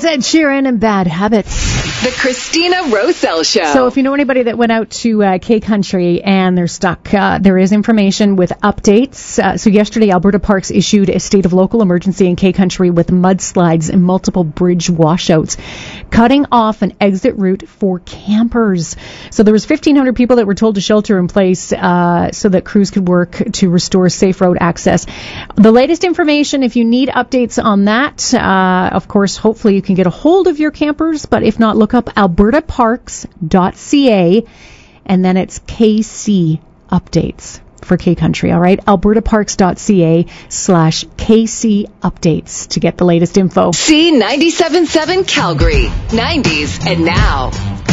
Ed Sheeran and Bad Habits. The Christina Roselle Show. So if you know anybody that went out to K-Country and they're stuck, there is information with updates. So yesterday, Alberta Parks issued a state of local emergency in K-Country with mudslides and multiple bridge washouts, cutting off an exit route for campers. So there was 1,500 people that were told to shelter in place so that crews could work to restore safe road access. The latest information, if you need updates on that, of course, hopefully you can get a hold of your campers, but if not, look up albertaparks.ca, and then it's KC updates for K-Country, all right? albertaparks.ca/KC updates to get the latest info. C97.7 Calgary, 90s and now.